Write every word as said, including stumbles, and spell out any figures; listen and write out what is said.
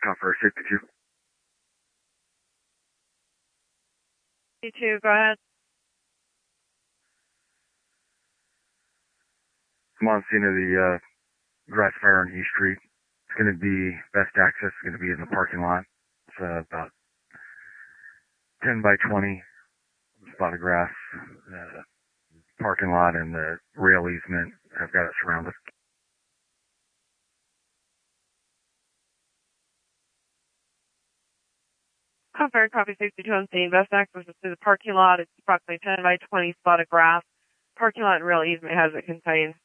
Confer sixty-two. sixty-two, go ahead. I'm on scene of the uh, grass fire on E Street. It's going to be, best access is going to be in the parking lot. It's uh, about ten by twenty, spot of grass, uh, parking lot and the rail easement. I've got it surrounded. Confer, copy sixty-two on scene. Best access is to the parking lot. It's approximately ten by twenty spot of grass. Parking lot and rail easement has it contained.